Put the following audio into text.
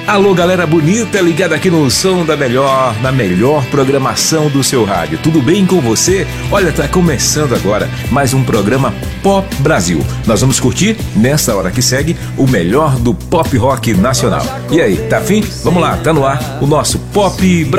Alô, galera bonita, ligada aqui no som na melhor programação do seu rádio. Tudo bem com você? Olha, tá começando agora mais um programa Pop Brasil. Nós vamos curtir, nessa hora que segue, o melhor do pop rock nacional. E aí, tá afim? Vamos lá, tá no ar o nosso Pop Brasil.